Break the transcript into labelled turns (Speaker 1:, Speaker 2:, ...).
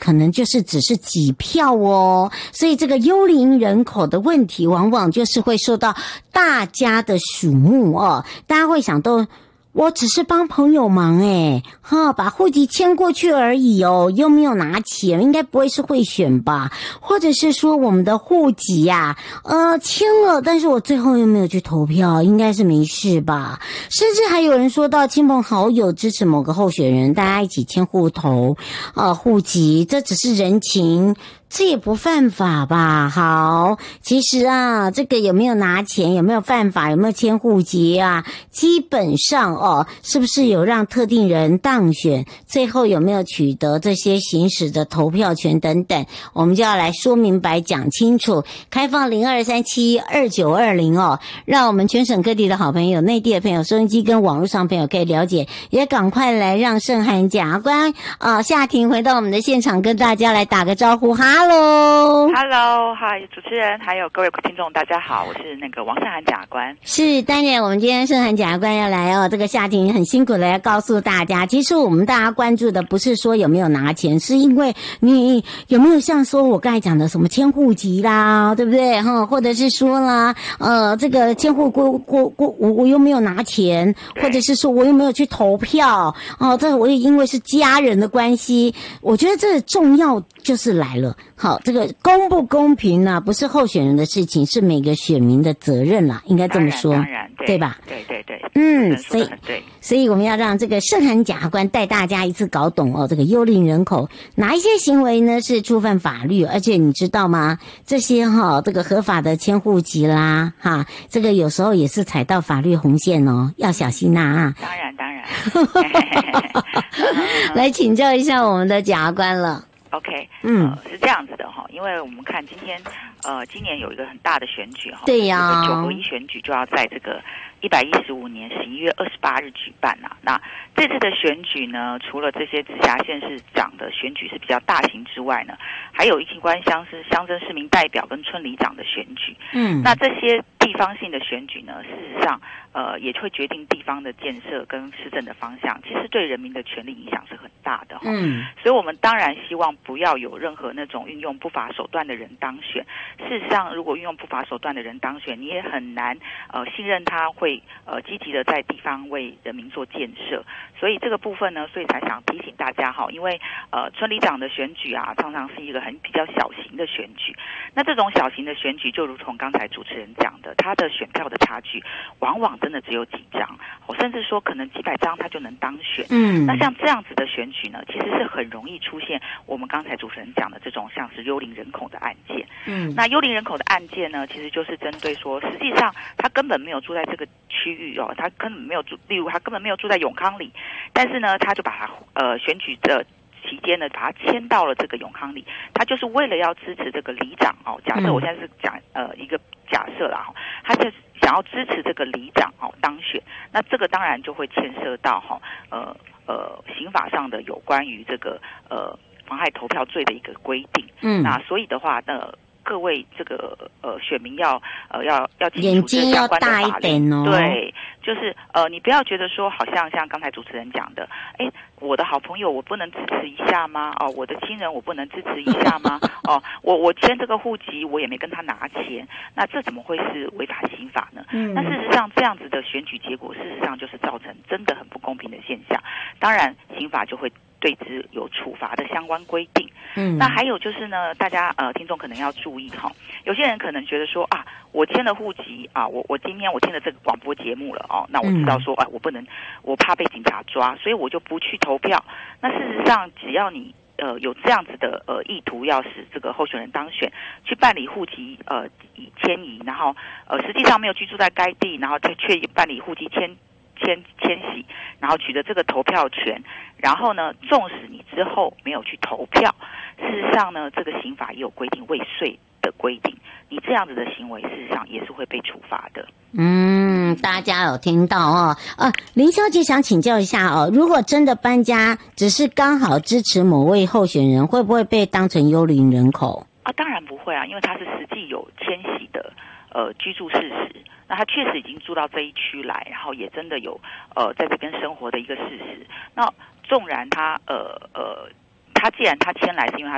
Speaker 1: 可能就是只是几票哦。所以这个幽灵人口的问题，往往就是会受到大家的瞩目哦。大家会想都。我只是帮朋友忙把户籍迁过去而已哦，又没有拿钱，应该不会是贿选吧？或者是说我们的户籍呀，迁了，但是我最后又没有去投票，应该是没事吧？甚至还有人说到亲朋好友支持某个候选人，大家一起迁户头，户籍，这只是人情。这也不犯法吧？好，其实啊，这个有没有拿钱，有没有犯法，有没有迁户籍啊？基本上是不是有让特定人当选，最后有没有取得这些行使的投票权等等，我们就要来说明白讲清楚。开放02372920让我们全省各地的好朋友、内地的朋友、收音机跟网络上朋友可以了解，也赶快来让盛涵检察官夏婷回到我们的现场，跟大家来打个招呼。
Speaker 2: Hello， 嗨，主持人还有各位听众，大家好，我是那个王盛涵检察官。
Speaker 1: 是，当然我们今天盛涵检察官要来这个夏婷很辛苦的要告诉大家，其实我们大家关注的不是说有没有拿钱，是因为你有没有像说我刚才讲的什么迁户籍啦，对不对或者是说啦这个迁户我又没有拿钱，或者是说我又没有去投票这我也因为是家人的关系，我觉得这重要就是来了。好，这个公不公平呢，不是候选人的事情，是每个选民的责任啦，应该这么说，
Speaker 2: 当然
Speaker 1: 对吧？
Speaker 2: 对，
Speaker 1: 所以我们要让这个盛涵检察官带大家一次搞懂这个幽灵人口哪一些行为呢是触犯法律，而且你知道吗？这些这个合法的迁户籍啦，这个有时候也是踩到法律红线要小心啊。
Speaker 2: 当然。
Speaker 1: 来请教一下我们的检察官了。
Speaker 2: OK， 是这样子的因为我们看今年有一个很大的选举
Speaker 1: 对呀
Speaker 2: ，9合1选举就要在这个115年11月28日举办啦。那这次的选举呢，除了这些直辖县市长的选举是比较大型之外呢，还有一关乡镇市民代表跟村里长的选举。那这些地方性的选举呢，事实上也会决定地方的建设跟施政的方向，其实对人民的权利影响是很大的所以我们当然希望不要有任何那种运用不法手段的人当选。事实上，如果运用不法手段的人当选，你也很难信任他会积极的在地方为人民做建设。所以这个部分呢，所以才想提醒大家因为村里长的选举啊，常常是一个比较小型的选举。那这种小型的选举，就如同刚才主持人讲的，他的选票的差距往往真的只有几张，甚至说可能几百张他就能当选。那像这样子的选举呢，其实是很容易出现我们刚才主持人讲的这种像是幽灵人口的案件。那幽灵人口的案件呢，其实就是针对说，实际上他根本没有住在这个区域他根本没有住，例如他根本没有住在永康里，但是呢，他就把他选举的期间呢，把他迁到了这个永康里，他就是为了要支持这个里长假设我现在是讲一个假设啦他就想要支持这个里长当选，那这个当然就会牵涉到刑法上的有关于这个妨害投票罪的一个规定。那所以的话各位这个选民要
Speaker 1: 眼睛要大一点
Speaker 2: 对，就是你不要觉得说好像刚才主持人讲的，我的好朋友我不能支持一下吗？我的亲人我不能支持一下吗？我迁这个户籍我也没跟他拿钱，那这怎么会是违反刑法呢？那事实上这样子的选举结果，事实上就是造成真的很不公平的现象。当然刑法就会对之有处罚的相关规定。那还有就是呢，大家听众可能要注意有些人可能觉得说我迁了户籍我今天我听了这个广播节目了那我知道说我不能，我怕被警察抓，所以我就不去投票。那事实上只要你有这样子的意图要使这个候选人当选，去办理户籍迁移，然后实际上没有居住在该地，然后却办理户籍迁徙，然后取得这个投票权，然后呢，纵使你之后没有去投票，事实上呢，这个刑法也有规定未遂的规定，你这样子的行为，事实上也是会被处罚的。
Speaker 1: 大家有听到林小姐想请教一下如果真的搬家，只是刚好支持某位候选人，会不会被当成幽灵人口？
Speaker 2: 当然不会因为他是实际有迁徙的居住事实。那他确实已经住到这一区来，然后也真的有在这边生活的一个事实。那纵然他既然他迁来是因为他